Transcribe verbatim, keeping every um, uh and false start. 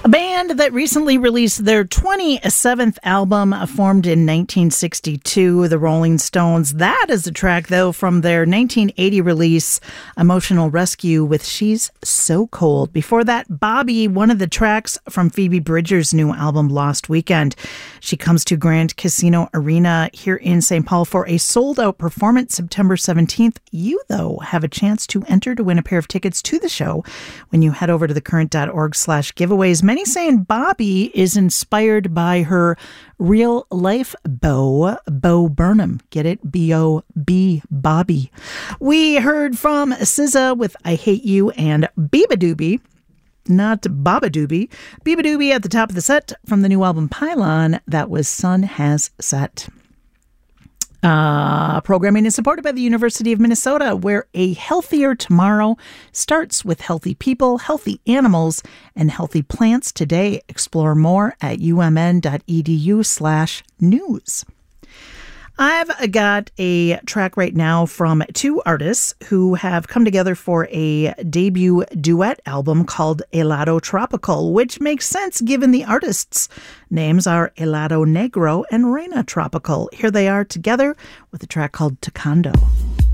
A band that recently released their twenty-seventh album, formed in nineteen sixty-two, the Rolling Stones. That is a track, though, from their nineteen eighty release, Emotional Rescue, with She's So Cold. Before that, Bobby, one of the tracks from Phoebe Bridgers' new album, Lost Weekend. She comes to Grand Casino Arena here in Saint Paul for a sold-out performance September seventeenth. You, though, have a chance to enter to win a pair of tickets to the show when you head over to thecurrent.org slash giveaways. Many saying Bobby is inspired by her real-life beau, Bo Burnham. Get it? B O B, Bobby. We heard from S Z A with I Hate You and Beabadoobee. Not Babadoobie. Beabadoobee at the top of the set from the new album Pylon. That was Sun Has Set. Uh, programming is supported by the University of Minnesota, where a healthier tomorrow starts with healthy people, healthy animals, and healthy plants today. Explore more at umn.edu slash news. I've got a track right now from two artists who have come together for a debut duet album called Helado Tropical, which makes sense given the artists' names are Helado Negro and Reina Tropical. Here they are together with a track called Tocando.